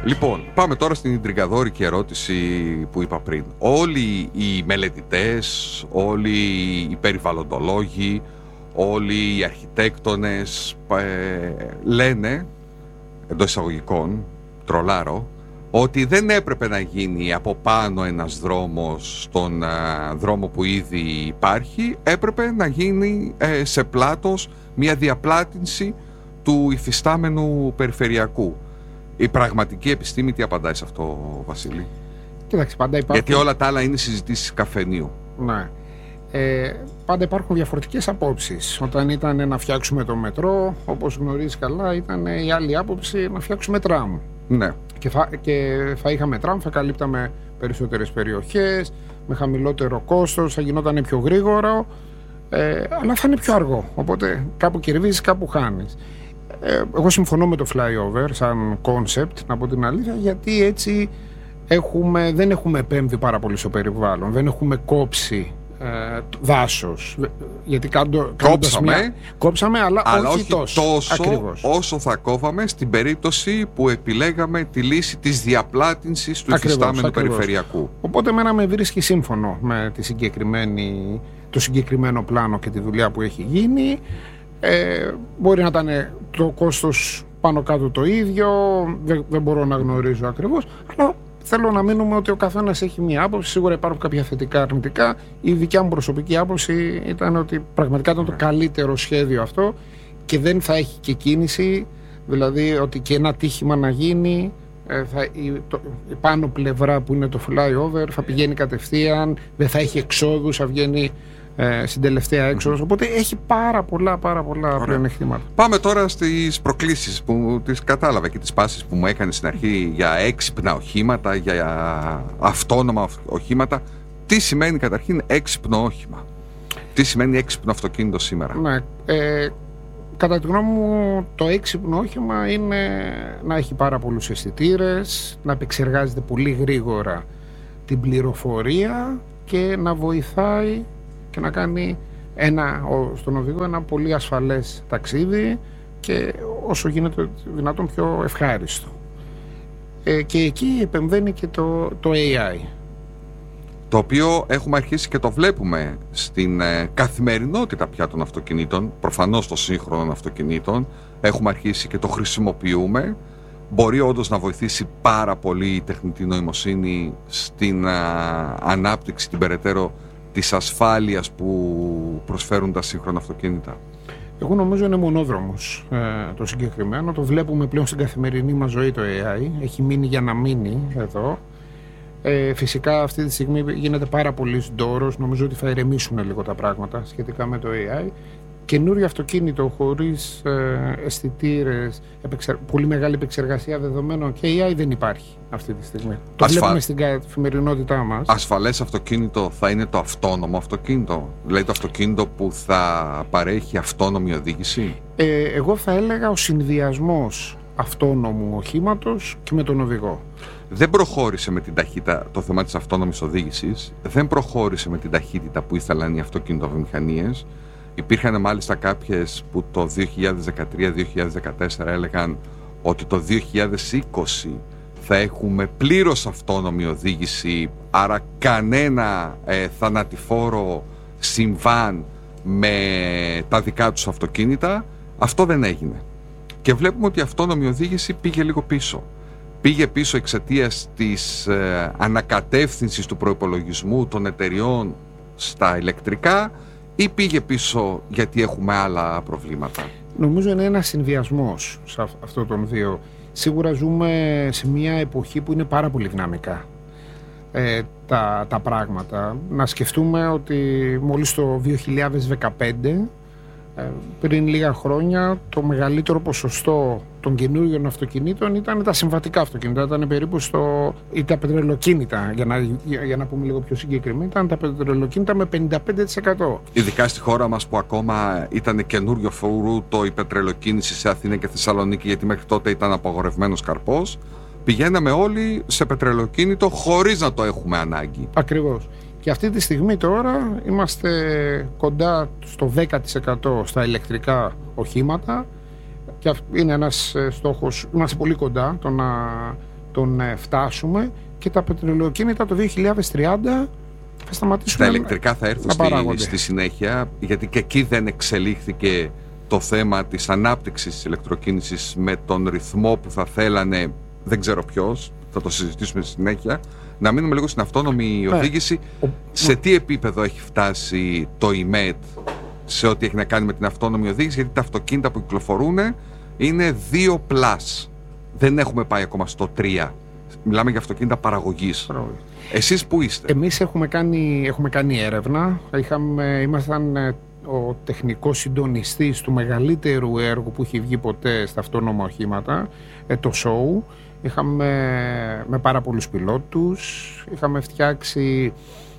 Λοιπόν, πάμε τώρα στην ιντριγκαδόρικη ερώτηση που είπα πριν. Όλοι οι μελετητές, όλοι οι περιβαλλοντολόγοι, όλοι οι αρχιτέκτονες λένε, εντός εισαγωγικών, τρολάρω, ότι δεν έπρεπε να γίνει από πάνω ένας δρόμος στον δρόμο που ήδη υπάρχει, έπρεπε να γίνει σε πλάτος μια διαπλάτυνση του υφιστάμενου περιφερειακού. Η πραγματική επιστήμη τι απαντάει σε αυτό, Βασίλη? Κοίταξε, πάντα υπάρχουν... Γιατί όλα τα άλλα είναι συζητήσεις καφενείου. Ναι. Πάντα υπάρχουν διαφορετικές απόψεις. Όταν ήταν να φτιάξουμε το μετρό, όπως γνωρίζεις καλά, ήταν η άλλη άποψη να φτιάξουμε τραμ. Ναι. Και θα είχαμε τραμ, θα καλύπταμε περισσότερες περιοχές, με χαμηλότερο κόστος, θα γινόταν πιο γρήγορο, αλλά θα είναι πιο αργό. Οπότε κάπου κερδίζεις, κάπου χάνεις. Εγώ συμφωνώ με το flyover σαν concept, να πω την αλήθεια, γιατί έτσι δεν έχουμε επέμβει πάρα πολύ στο περιβάλλον, δεν έχουμε κόψει δάσος, γιατί κόψαμε αλλά όχι τόσο όσο θα κόβαμε στην περίπτωση που επιλέγαμε τη λύση της διαπλάτυνσης του υφιστάμενου περιφερειακού. Οπότε εμένα με βρίσκει σύμφωνο με το συγκεκριμένο πλάνο και τη δουλειά που έχει γίνει. Μπορεί να ήταν το κόστος πάνω κάτω το ίδιο, δεν μπορώ να γνωρίζω ακριβώς, αλλά θέλω να μείνουμε ότι ο καθένας έχει μία άποψη. Σίγουρα υπάρχουν κάποια θετικά, αρνητικά. Η δικιά μου προσωπική άποψη ήταν ότι πραγματικά ήταν το καλύτερο σχέδιο αυτό και δεν θα έχει και κίνηση, δηλαδή ότι και ένα τύχημα να γίνει, η πάνω πλευρά που είναι το flyover θα πηγαίνει κατευθείαν, δεν θα έχει εξόδους, θα βγαίνει στην τελευταία έξοδος, οπότε έχει πάρα πολλά πλεονεκτήματα. Πάμε τώρα στις προκλήσεις που τις κατάλαβα και τις πάσεις που μου έκανε στην αρχή για έξυπνα οχήματα, για αυτόνομα οχήματα. Τι σημαίνει καταρχήν έξυπνο όχημα? Τι σημαίνει έξυπνο αυτοκίνητο σήμερα? Ναι, κατά τη γνώμη μου το έξυπνο όχημα είναι να έχει πάρα πολλούς αισθητήρες, να επεξεργάζεται πολύ γρήγορα την πληροφορία και να βοηθάει και να κάνει στον οδηγό ένα πολύ ασφαλές ταξίδι και όσο γίνεται δυνατόν πιο ευχάριστο. Και εκεί επεμβαίνει και το AI, το οποίο έχουμε αρχίσει και το βλέπουμε στην καθημερινότητα πια των αυτοκινήτων, προφανώς των σύγχρονων αυτοκινήτων. Έχουμε αρχίσει και το χρησιμοποιούμε. Μπορεί όντως να βοηθήσει πάρα πολύ η τεχνητή νοημοσύνη στην ανάπτυξη, την περαιτέρω της ασφάλειας που προσφέρουν τα σύγχρονα αυτοκίνητα. Εγώ νομίζω είναι μονόδρομος το συγκεκριμένο. Το βλέπουμε πλέον στην καθημερινή μας ζωή το AI. Έχει μείνει για να μείνει εδώ. Φυσικά αυτή τη στιγμή γίνεται πάρα πολύ ντόρος. Νομίζω ότι θα ηρεμήσουν λίγο τα πράγματα σχετικά με το AI. Καινούριο αυτοκίνητο χωρίς αισθητήρες, πολύ μεγάλη επεξεργασία δεδομένων και AI δεν υπάρχει αυτή τη στιγμή. Το βλέπουμε στην καθημερινότητά μας. Ασφαλές αυτοκίνητο θα είναι το αυτόνομο αυτοκίνητο, δηλαδή το αυτοκίνητο που θα παρέχει αυτόνομη οδήγηση. Εγώ θα έλεγα ο συνδυασμός αυτόνομου οχήματος και με τον οδηγό. Δεν προχώρησε με την ταχύτητα το θέμα της αυτόνομης οδήγησης, δεν προχώρησε με την ταχύτητα που ήθελαν οι αυτοκινητοβιομηχανίες. Υπήρχαν μάλιστα κάποιες που το 2013-2014 έλεγαν ότι το 2020 θα έχουμε πλήρως αυτόνομη οδήγηση, άρα κανένα θανατηφόρο συμβάν με τα δικά τους αυτοκίνητα. Αυτό δεν έγινε. Και βλέπουμε ότι η αυτόνομη οδήγηση πήγε λίγο πίσω. Πήγε πίσω εξαιτίας της ανακατεύθυνσης του προϋπολογισμού των εταιριών στα ηλεκτρικά, ή πήγε πίσω γιατί έχουμε άλλα προβλήματα? Νομίζω είναι ένας συνδυασμός σε αυτό των δύο. Σίγουρα ζούμε σε μια εποχή που είναι πάρα πολύ δυναμικά τα πράγματα. Να σκεφτούμε ότι μόλις το 2015, πριν λίγα χρόνια, το μεγαλύτερο ποσοστό των καινούριων αυτοκινήτων ήταν τα συμβατικά αυτοκίνητα. Ήταν περίπου ή τα πετρελοκίνητα, για να πούμε λίγο πιο συγκεκριμένα, ήταν τα πετρελοκίνητα με 55%. Ειδικά στη χώρα μας που ακόμα ήταν καινούριο φρούτο η πετρελοκίνηση σε Αθήνα και Θεσσαλονίκη, γιατί μέχρι τότε ήταν απαγορευμένος καρπός. Πηγαίναμε όλοι σε πετρελοκίνητο χωρίς να το έχουμε ανάγκη. Ακριβώς. Και αυτή τη στιγμή τώρα είμαστε κοντά στο 10% στα ηλεκτρικά οχήματα και είναι ένας στόχος, είμαστε πολύ κοντά το να τον φτάσουμε, και τα πετρελαιοκίνητα το 2030 θα σταματήσουν. Τα ηλεκτρικά θα έρθουν στη συνέχεια, γιατί και εκεί δεν εξελίχθηκε το θέμα της ανάπτυξης της ηλεκτροκίνησης με τον ρυθμό που θα θέλανε, δεν ξέρω ποιος, θα το συζητήσουμε στη συνέχεια. Να μείνουμε λίγο στην αυτόνομη οδήγηση. Σε τι επίπεδο έχει φτάσει το ΙΜΕΤ σε ό,τι έχει να κάνει με την αυτόνομη οδήγηση, γιατί τα αυτοκίνητα που κυκλοφορούν είναι 2+. Δεν έχουμε πάει ακόμα στο 3. Μιλάμε για αυτοκίνητα παραγωγής. Εσείς που είστε? Εμείς έχουμε κάνει έρευνα. Ήμασταν ο τεχνικός συντονιστής του μεγαλύτερου έργου που έχει βγει ποτέ στα αυτόνομα οχήματα, το show. Με πάρα πολλούς πιλότους. Είχαμε φτιάξει...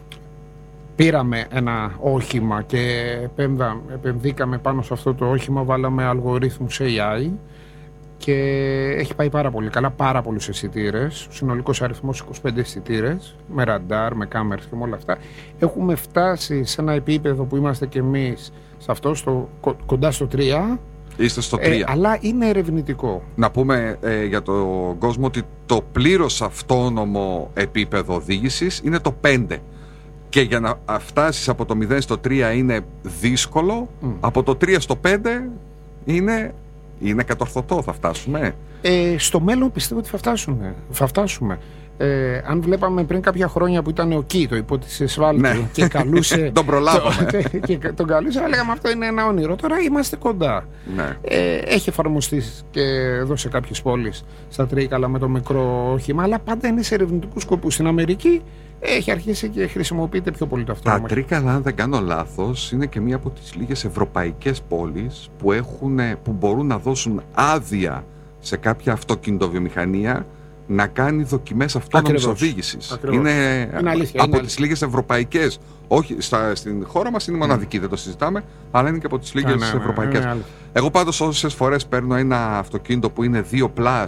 Πήραμε ένα όχημα και επενδύκαμε πάνω σε αυτό το όχημα, βάλαμε αλγορίθμους AI και έχει πάει πάρα πολύ καλά, πάρα πολλούς αισθητήρες, ο συνολικός αριθμός 25 αισθητήρες, με ραντάρ, με κάμερες και με όλα αυτά. Έχουμε φτάσει σε ένα επίπεδο που είμαστε κι εμείς σε αυτό, κοντά στο 3. Είστε στο 3. Αλλά είναι ερευνητικό. Να πούμε για τον κόσμο ότι το πλήρως αυτόνομο επίπεδο οδήγησης είναι το 5. Και για να φτάσεις από το 0 στο 3 είναι δύσκολο. Από το 3 στο 5 είναι κατορθωτό. Θα φτάσουμε. Στο μέλλον πιστεύω ότι θα φτάσουμε. Αν βλέπαμε πριν κάποια χρόνια που ήταν ο Κίτο υπό της εσφάλτου και καλούσε τον προλάβαμε και τον καλούσε, αλλά λέγαμε αυτό είναι ένα όνειρο. Τώρα είμαστε κοντά. Έχει εφαρμοστεί και εδώ σε κάποιες πόλεις στα Τρίκαλα με το μικρό όχημα, αλλά πάντα είναι σε ερευνητικούς σκοπούς. Στην Αμερική έχει αρχίσει και χρησιμοποιείται πιο πολύ το αυτόνομο. Τα Τρίκαλα, αν δεν κάνω λάθος, είναι και μία από τις λίγες ευρωπαϊκές πόλεις που μπορούν να δώσουν άδεια σε κάποια αυτοκινητοβιομηχανία να κάνει δοκιμές αυτόνομης οδήγησης. Είναι από τις λίγες ευρωπαϊκές. Όχι, στην χώρα μας είναι μοναδική, δεν το συζητάμε, αλλά είναι και από τις λίγες ευρωπαϊκές. Εγώ πάντως όσες φορές παίρνω ένα αυτοκίνητο που είναι 2+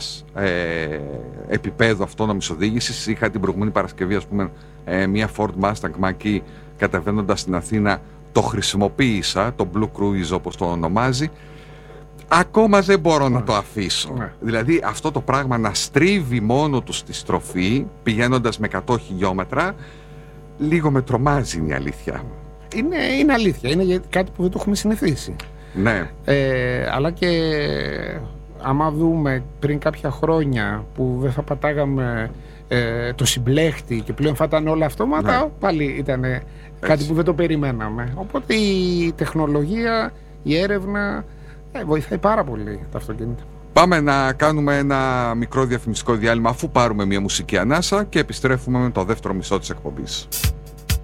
επίπεδο αυτόνομης οδήγησης, είχα την προηγούμενη Παρασκευή, ας πούμε, μια Ford Mustang Mach-E κατεβαίνοντας στην Αθήνα, το χρησιμοποίησα, το Blue Cruise όπως το ονομάζει. Ακόμα δεν μπορώ να το αφήσω. Δηλαδή αυτό το πράγμα να στρίβει μόνο του στη στροφή πηγαίνοντας με 100 χιλιόμετρα, λίγο με τρομάζει, είναι η αλήθεια. Είναι αλήθεια, είναι κάτι που δεν το έχουμε συνηθίσει. Ναι. Αλλά και άμα δούμε πριν κάποια χρόνια που δεν θα πατάγαμε το συμπλέχτη και πλέον θα ήταν όλα αυτόματα, πάλι ήταν κάτι που δεν το περιμέναμε. Οπότε η τεχνολογία, η έρευνα βοηθάει πάρα πολύ τα αυτοκίνητα. Πάμε να κάνουμε ένα μικρό διαφημιστικό διάλειμμα αφού πάρουμε μια μουσική ανάσα και επιστρέφουμε με το δεύτερο μισό της εκπομπής.